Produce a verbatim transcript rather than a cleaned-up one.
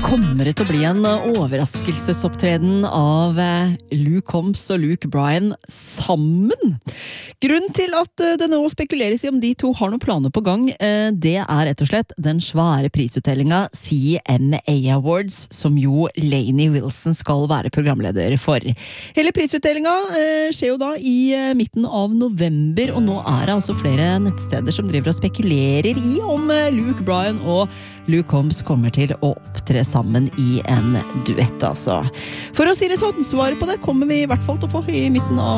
Kommer det til å bli en overraskelsesopptreden av Luke Combs og Luke Bryan sammen? Grunnen til at det nå spekuleres i om de to har noen planer på gang, det er rett og slett den svære prisutdellinga C M A Awards, som jo Lainey Wilson skal være programleder for. Hele prisutdellinga skjer jo da i midten av november, og nå er det altså flere nettsteder som driver og spekulerer i om Luke Bryan og Luke Combs kommer til å opptre sammen i en duett, altså. For å si det sånn, svaret på det kommer vi i hvert fall til å få i midten av